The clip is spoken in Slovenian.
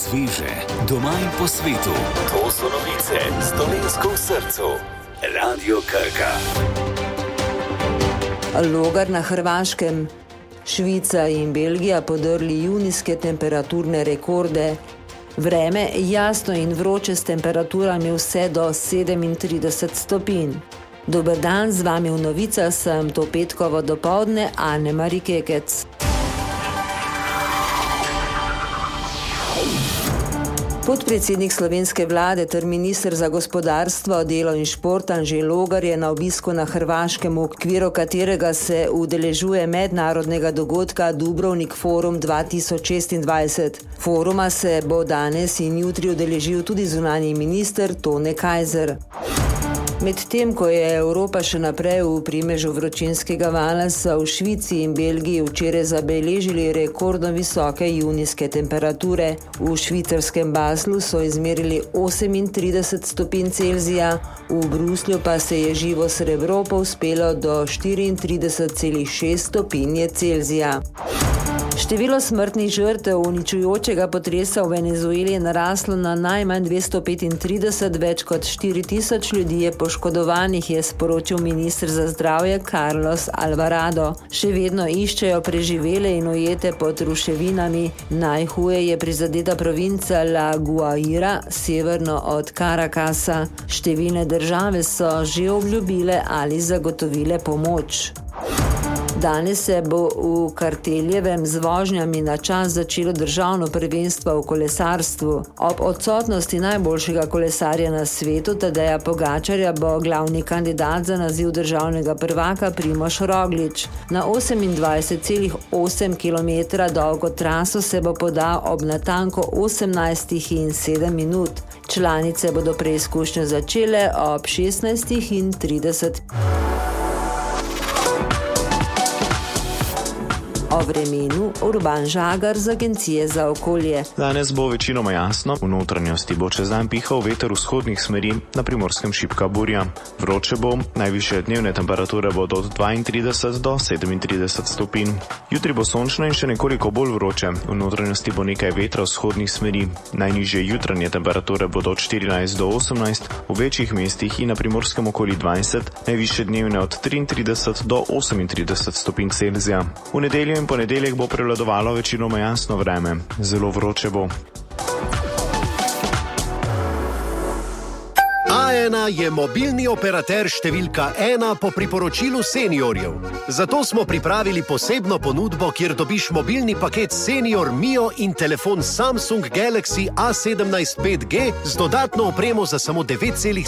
sveže, doma in po svetu. To so novice s Dolenjsko v srcu. Radio Krka. Logar na Hrvaškem. Švica in Belgija podrli junijske temperaturne rekorde. Vreme jasno in vroče s temperaturami vse do 37 stopinj. Dober dan, z vami v novicah sem to petkovo dopoldne Anne-Marie Kekec. Podpredsednik slovenske vlade ter minister za gospodarstvo, delo in šport Anže Logar je na obisku na Hrvaškem, v okviru katerega se udeležuje mednarodnega dogodka Dubrovnik Forum 2026. Foruma se bo danes in jutri udeležil tudi zunanji minister Tone Kajzer. Medtem ko je Evropa še naprej v primežu vročinskega vala, so v Švici in Belgiji včeraj zabeležili rekordno visoke junijske temperature. V švicarskem Baslu so izmerili 38 stopinj Celzija, v Bruslju pa se je živo srebro povzpelo do 34,6 stopinje Celzija. Število smrtnih žrtev uničujočega potresa v Venezueli je naraslo na najmanj 235, več kot 4000 ljudi je poškodovanih, je sporočil minister za zdravje Carlos Alvarado. Še vedno iščejo preživele in ujete pod ruševinami. Najhuje je prizadeta provinca La Guaira, severno od Caracasa. Številne države so že obljubile ali zagotovile pomoč. Danes se bo v Karteljevem z vožnjami na čas začelo državno prvenstvo v kolesarstvu. Ob odsotnosti najboljšega kolesarja na svetu, Tadeja Pogačarja, bo glavni kandidat za naziv državnega prvaka Primož Roglič. Na 28,8 km dolgo traso se bo podal ob natanko 18:07 minut. Članice bodo preizkušnjo začele ob 16:30. O vremenu Urban Žagar z Agencije za okolje. Danes bo večinoma jasno, v notranjosti bo čez dan pihal veter vzhodnih smeri, na Primorskem šibka burja. Vroče bo, najvišje dnevne temperature bodo od 32 do 37 stopinj. Jutri bo sončno in še nekoliko bolj vroče, v notranjosti bo nekaj vetra vzhodnih smeri. Najnižje jutranje temperature bodo od 14 do 18, v večjih mestih in na Primorskem okoli 20, najvišje dnevne od 33 do 38 stopinj Celzija. V nedeljo in ponedeljek bo prevladovalo večinoma jasno vreme. Zelo vroče bo. A1 je mobilni operater številka 1 po priporočilu seniorjev. Zato smo pripravili posebno ponudbo, kjer dobiš mobilni paket Senior Mio in telefon Samsung Galaxy A17 5G z dodatno opremo za samo 9,7